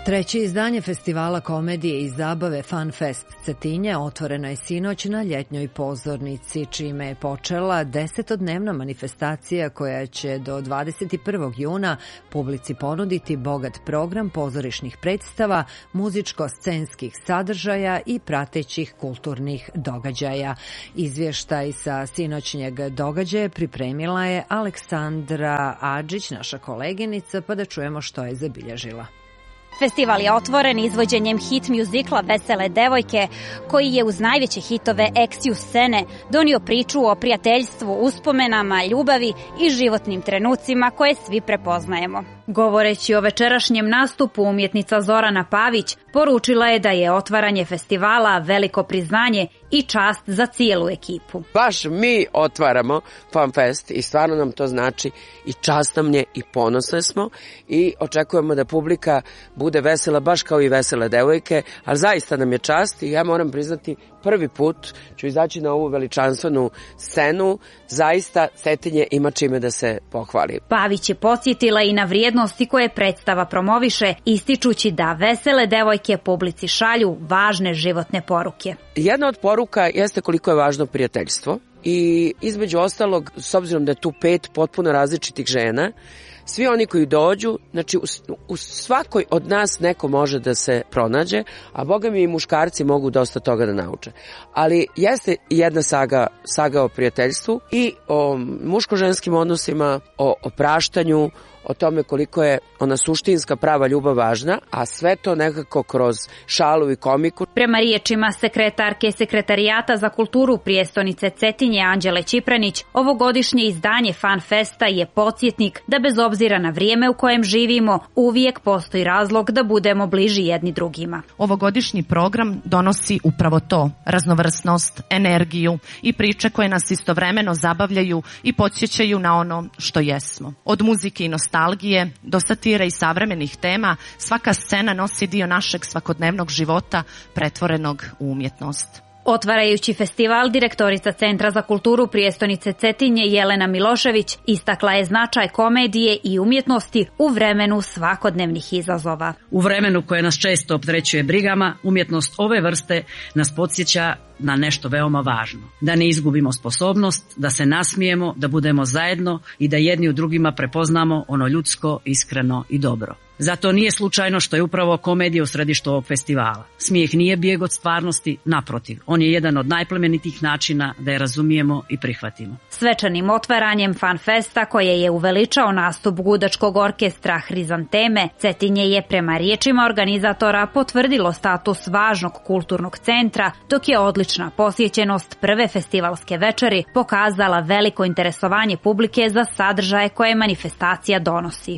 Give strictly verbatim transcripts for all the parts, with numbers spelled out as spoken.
Treće izdanje festivala komedije i zabave FanFest Cetinje otvoreno je sinoć na ljetnjoj pozornici, čime je počela desetodnevna manifestacija koja će do dvadeset prvog juna publici ponuditi bogat program pozorišnih predstava, muzičko-scenskih sadržaja i pratećih kulturnih događaja. Izvještaj sa sinoćnjeg događaja pripremila je Aleksandra Adžić, naša koleginica, pa da čujemo što je zabilježila. Festival je otvoren izvođenjem hit mjuzikla Vesele devojke, koji je uz najveće hitove Eksiju scene donio priču o prijateljstvu, uspomenama, ljubavi i životnim trenucima koje svi prepoznajemo. Govoreći o večerašnjem nastupu, umjetnica Zorana Pavić poručila je da je otvaranje festivala veliko priznanje i čast za cijelu ekipu. Baš mi otvaramo FanFest i stvarno nam to znači i čast nam je i ponosne smo i očekujemo da publika bude vesela baš kao i Vesele devojke, ali zaista nam je čast i ja moram priznati prvi put ću izaći na ovu veličanstvenu scenu, zaista Cetinje ima čime da se pohvali. Pavić je podsjetila i na vrijednosti koje predstava promoviše, ističući da Vesele devojke publici šalju važne životne poruke. Jedna od poruka jeste koliko je važno prijateljstvo i između ostalog, s obzirom da je tu pet potpuno različitih žena, svi oni koji dođu, znači u, u svakoj od nas neko može da se pronađe, a boga mi i muškarci mogu dosta toga da nauče. Ali jeste jedna saga, saga o prijateljstvu i o muško-ženskim odnosima, o opraštanju, o tome koliko je ona suštinska prava ljubav važna, a sve to nekako kroz šalu i komiku. Prema riječima sekretarke Sekretarijata za kulturu prijestonice Cetinje Anđele Čipranić, ovogodišnje izdanje FanFesta je podsjetnik da bez obzira na vrijeme u kojem živimo, uvijek postoji razlog da budemo bliži jedni drugima. Ovogodišnji program donosi upravo to, raznovrsnost, energiju i priče koje nas istovremeno zabavljaju i podsjećaju na ono što jesmo. Od muzike i nostalgije do satire i savremenih tema, svaka scena nosi dio našeg svakodnevnog života pretvorenog u umjetnost. Otvarajući festival, direktorica Centra za kulturu prijestonice Cetinje Jelena Milošević istakla je značaj komedije i umjetnosti u vremenu svakodnevnih izazova. U vremenu koje nas često opterećuje brigama, umjetnost ove vrste nas podsjeća na nešto veoma važno. Da ne izgubimo sposobnost, da se nasmijemo, da budemo zajedno i da jedni u drugima prepoznamo ono ljudsko, iskreno i dobro. Zato nije slučajno što je upravo komedija u središtu ovog festivala. Smijeh nije bijeg od stvarnosti, naprotiv, on je jedan od najplemenitijih načina da je razumijemo i prihvatimo. Svečanim otvaranjem FanFesta, koje je uveličao nastup gudačkog orkestra Hrizanteme, Cetinje je prema riječima organizatora potvrdilo status važnog kulturnog centra, dok je odlična posjećenost prve festivalske večeri pokazala veliko interesovanje publike za sadržaje koje manifestacija donosi.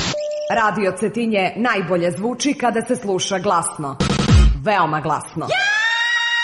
Radio Cetinje najbolje zvuči kada se sluša glasno. Veoma glasno.